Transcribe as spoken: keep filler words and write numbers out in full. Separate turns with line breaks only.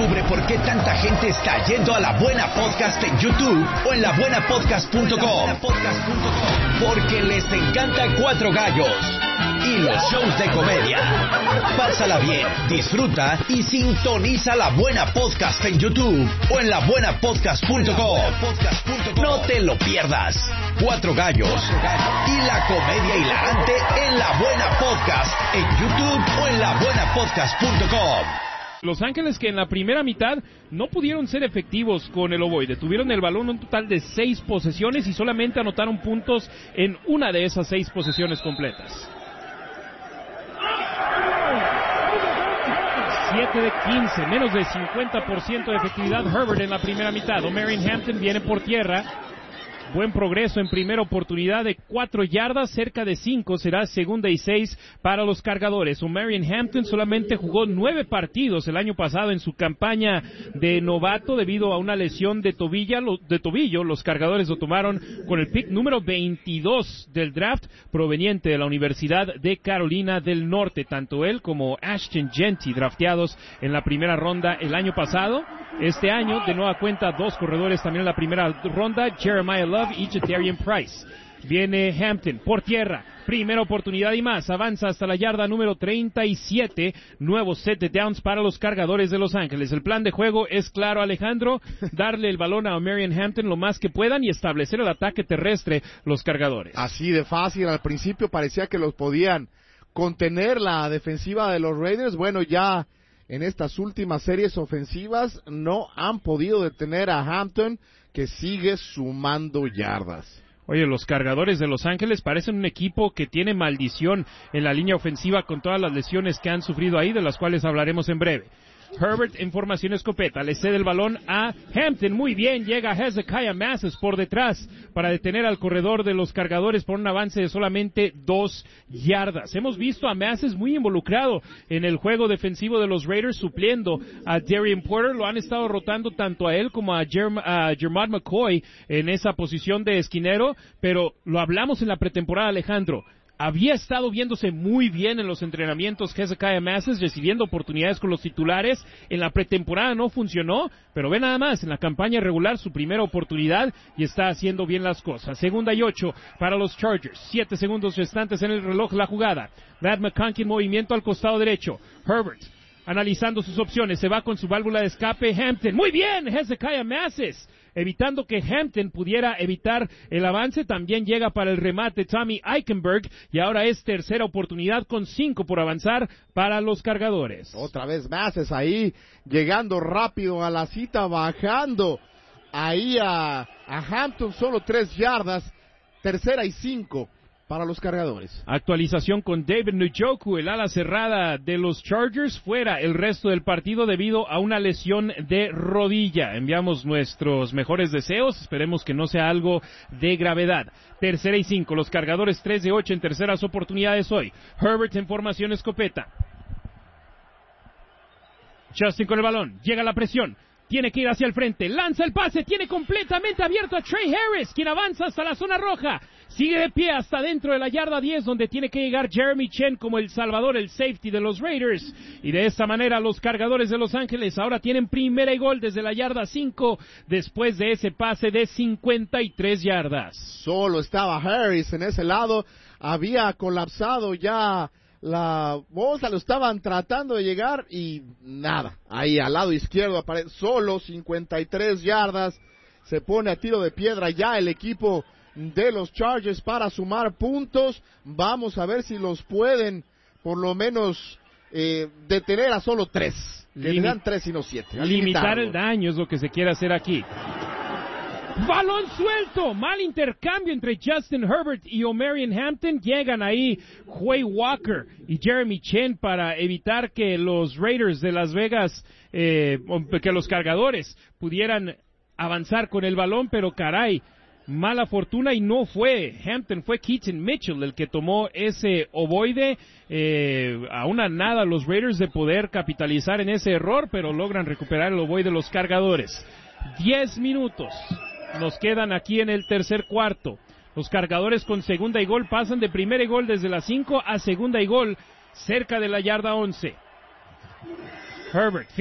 Descubre por qué tanta gente está yendo a La Buena Podcast en YouTube o en la buena podcast punto com. Porque les encanta Cuatro Gallos y los shows de comedia. Pásala bien, disfruta y sintoniza La Buena Podcast en YouTube o en la buena podcast punto com. No te lo pierdas. Cuatro Gallos y la comedia hilarante en La Buena Podcast en YouTube o en la buena podcast punto com.
Los Ángeles, que en la primera mitad no pudieron ser efectivos con el ovoide, tuvieron el balón un total de seis posesiones y solamente anotaron puntos en una de esas seis posesiones completas. siete de quince, menos de cincuenta por ciento de efectividad Herbert en la primera mitad. O'Marion Hampton viene por tierra. Buen progreso en primera oportunidad de cuatro yardas, cerca de cinco, será segunda y seis para los cargadores. O'Marion Hampton solamente jugó nueve partidos el año pasado en su campaña de novato debido a una lesión de, tobilla, de tobillo. Los cargadores lo tomaron con el pick número veintidós del draft, proveniente de la Universidad de Carolina del Norte. Tanto él como Ashton Jeanty, drafteados en la primera ronda el año pasado. Este año, de nueva cuenta, dos corredores también en la primera ronda, Jeremiah Love y Jadarian Price. Viene Hampton por tierra, primera oportunidad y más, avanza hasta la yarda número treinta y siete, nuevo set de downs para los cargadores de Los Ángeles. El plan de juego es claro, Alejandro, darle el balón a O'Marion Hampton lo más que puedan y establecer el ataque terrestre los cargadores.
Así de fácil, al principio parecía que los podían contener la defensiva de los Raiders. Bueno, ya en estas últimas series ofensivas no han podido detener a Hampton, que sigue sumando yardas.
Oye, los cargadores de Los Ángeles parecen un equipo que tiene maldición en la línea ofensiva con todas las lesiones que han sufrido ahí, de las cuales hablaremos en breve. Herbert en formación escopeta, le cede el balón a Hampton, muy bien, llega Hezekiah Masses por detrás para detener al corredor de los cargadores por un avance de solamente dos yardas. Hemos visto a Masses muy involucrado en el juego defensivo de los Raiders, supliendo a Darian Porter. Lo han estado rotando tanto a él como a, Jerm- a Jermad McCoy en esa posición de esquinero, pero lo hablamos en la pretemporada, Alejandro. Había estado viéndose muy bien en los entrenamientos Hezekiah Masses, recibiendo oportunidades con los titulares. En la pretemporada no funcionó, pero ve nada más, en la campaña regular su primera oportunidad y está haciendo bien las cosas. Segunda y ocho para los Chargers. Siete segundos restantes en el reloj la jugada. Brad McConkey en movimiento al costado derecho. Herbert analizando sus opciones, se va con su válvula de escape. Hampton, muy bien, Hezekiah Masses, evitando que Hampton pudiera evitar el avance. También llega para el remate Tommy Eichenberg, y ahora es tercera oportunidad con cinco por avanzar para los cargadores.
Otra vez Masses ahí, llegando rápido a la cita, bajando ahí a, a Hampton, solo tres yardas, tercera y cinco para los cargadores.
Actualización con David Njoku, el ala cerrada de los Chargers, fuera el resto del partido debido a una lesión de rodilla. Enviamos nuestros mejores deseos, esperemos que no sea algo de gravedad. Tercera y cinco, los cargadores tres de ocho en terceras oportunidades hoy. Herbert en formación escopeta. Justin con el balón, llega la presión. Tiene que ir hacia el frente, lanza el pase, tiene completamente abierto a Trey Harris, quien avanza hasta la zona roja, sigue de pie hasta dentro de la yarda diez, donde tiene que llegar Jeremy Chen como el salvador, el safety de los Raiders, y de esta manera los cargadores de Los Ángeles ahora tienen primera y gol desde la yarda cinco, después de ese pase de cincuenta y tres yardas.
Solo estaba Harris en ese lado, había colapsado ya la bolsa, lo estaban tratando de llegar y nada, ahí al lado izquierdo aparece solo cincuenta y tres yardas, se pone a tiro de piedra ya el equipo de los Chargers para sumar puntos. Vamos a ver si los pueden por lo menos eh, detener a solo tres, que le dan tres y no siete.
Limitar el daño es lo que se quiere hacer aquí. Balón suelto, mal intercambio entre Justin Herbert y O'Marion Hampton. Llegan ahí Quay Walker y Jeremy Chen para evitar que los Raiders de Las Vegas, eh, que los cargadores pudieran avanzar con el balón, pero caray, mala fortuna y no fue Hampton, fue Keaton Mitchell el que tomó ese ovoide. Eh, a una nada los Raiders de poder capitalizar en ese error, pero logran recuperar el ovoide de los cargadores. Diez minutos nos quedan aquí en el tercer cuarto. Los cargadores con segunda y gol pasan de primera y gol desde las cinco a segunda y gol cerca de la yarda once. Herbert